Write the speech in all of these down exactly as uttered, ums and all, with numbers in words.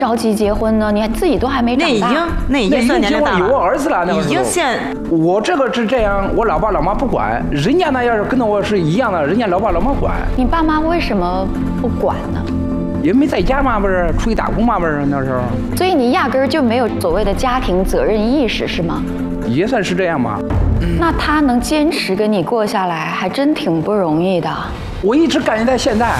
着急结婚呢？你自己都还没长大。 那已经那已经算年龄大了， 有儿子了，那已经现。 我这个是这样，我老爸老妈不管，人家那要是跟着我是一样的，人家老爸老妈管。 你爸妈为什么不管呢？ 也没在家嘛，不是出去打工嘛，不是那时候。 所以你压根儿就没有所谓的家庭责任意识，是吗？ 也算是这样吧。 嗯、那他能坚持跟你过下来，还真挺不容易的。 我一直感觉到现在。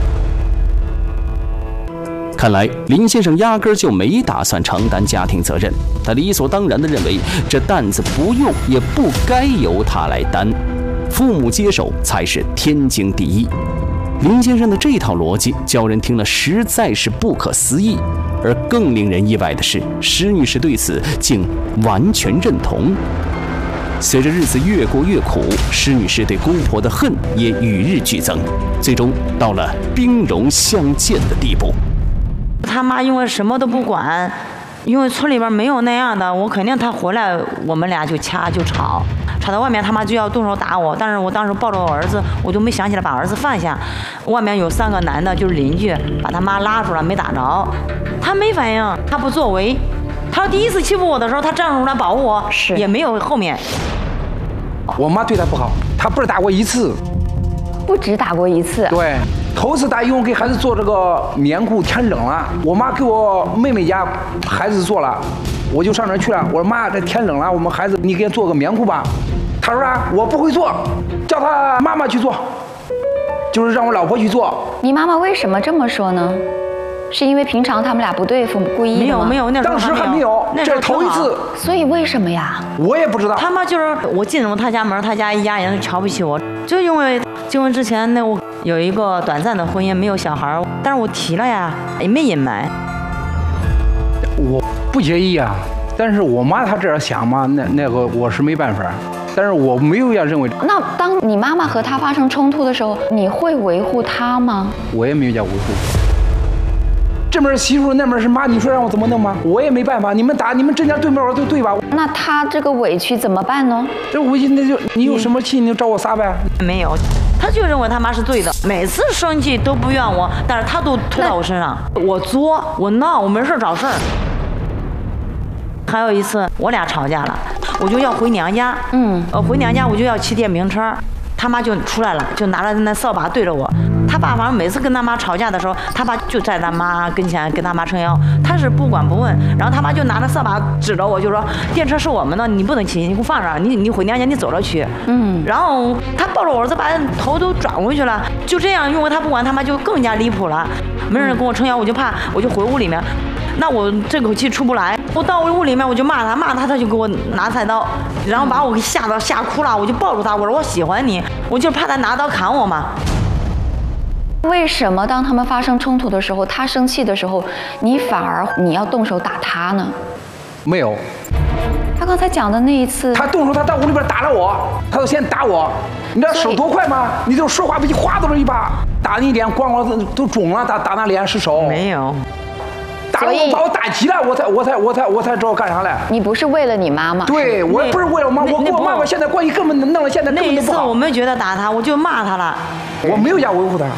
看来林先生压根儿就没打算承担家庭责任，他理所当然地认为这担子不用也不该由他来担，父母接手才是天经地义。林先生的这套逻辑叫人听了实在是不可思议，而更令人意外的是，施女士对此竟完全认同。随着日子越过越苦，施女士对公婆的恨也与日俱增，最终到了兵戎相见的地步。 他妈因为什么都不管，因为村里边没有那样的，我肯定他回来我们俩就掐就吵，吵到外面他妈就要动手打我，但是我当时抱着我儿子，我就没想起来把儿子放下。外面有三个男的，就是邻居，把他妈拉出来没打着，他没反应，他不作为。他第一次欺负我的时候，他站出来保护我， 是也没有后面。 我妈对他不好，他不是打过一次， 不止打过一次。 对。头次打因为给孩子做这个棉裤，天冷了，我妈给我妹妹家孩子做了，我就上那儿去了。我说妈，这天冷了，我们孩子你给做个棉裤吧。她说啊，我不会做，叫她妈妈去做，就是让我老婆去做。 你妈妈为什么这么说呢？是因为平常他们俩不对付，故意的吗？ 没有没有，那时候当时还没有，这是头一次。 所以为什么呀？ 我也不知道。 他妈就是我进入他家门，他家一家人瞧不起我，就因为结婚之前那我有一个短暂的婚姻，没有小孩，但是我提了呀，也没隐瞒。 我不介意啊，但是我妈她这样想嘛，那那个我是没办法。但是我没有要认为。 那当你妈妈和他发生冲突的时候，你会维护他吗？ 我也没有叫维护。这门媳妇，那门是妈，你说让我怎么弄吗？我也没办法。你们打，你们这家对面我都对吧？ 那他这个委屈怎么办呢？ 这委屈那就你有什么气你就找我撒呗。 没有，他就认为他妈是对的，每次生气都不怨我，但是他都推到我身上，我作我闹，我没事找事儿。还有一次我俩吵架了，我就要回娘家，嗯，呃回娘家我就要骑电瓶车，他妈就出来了，就拿着那扫把对着我。他爸反正每次跟他妈吵架的时候，他爸就在他妈跟前跟他妈撑腰，他是不管不问。然后他妈就拿着扫把指着我，就说电车是我们的，你不能骑，你给我放这儿，你你回娘家你走着去。嗯。然后他抱着我儿子把头都转过去了，就这样，因为他不管他妈就更加离谱了，没人跟我撑腰，我就怕，我就回屋里面。那我这口气出不来，我到屋里面我就骂他，骂他他就给我拿菜刀，然后把我给吓到吓哭了，我就抱住他，我说我喜欢你，我就怕他拿刀砍我嘛。 为什么当他们发生冲突的时候，他生气的时候，你反而你要动手打他呢？ 没有。 他刚才讲的那一次， 他动手，他到屋里边打了我，他就先打我。你知道手多快吗？你就说话不就哗都是一把，打你脸，咣咣都肿了，打打那脸是手。 没有。 打了我把我打急了，我才我才我才我才知道干啥来。 你不是为了你妈妈？ 对，我不是为了我妈，我跟我妈妈现在关系根本弄了，现在根本都不好。 那一次我没觉得打他，我就骂他了， 我没有要维护他。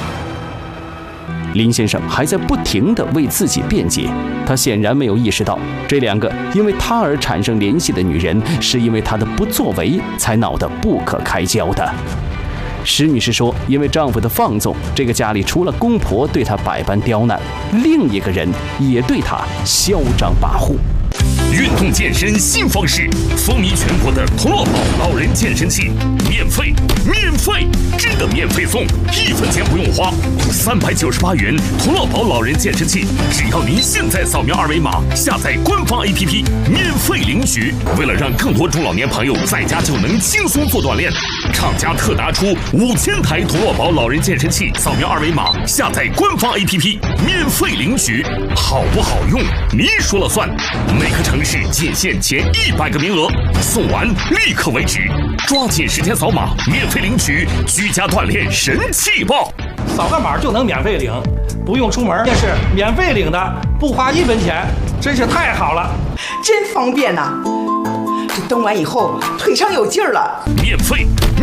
林先生还在不停地为自己辩解，他显然没有意识到，这两个因为他而产生联系的女人，是因为他的不作为才闹得不可开交的。施女士说，因为丈夫的放纵，这个家里除了公婆对她百般刁难，另一个人也对她嚣张跋扈。 运动健身新方式，风靡全国的同乐宝老人健身器，免费，免费，真的免费送，一分钱不用花，三百九十八元同乐宝老人健身器，只要您现在扫描二维码，下载官方 A P P， 免费领取。为了让更多中老年朋友在家就能轻松做锻炼，厂家特拿出五千台同乐宝老人健身器，扫描二维码，下载官方 A P P， 免费领取。好不好用，你说了算。每个城市仅限前一百个名额，送完立刻为止，抓紧时间扫码，免费领取，居家锻炼神气爆！ 扫个码就能免费领，不用出门也是免费领的，不花一分钱，真是太好了， 真方便呐！这蹬完以后腿上有劲儿了， 免费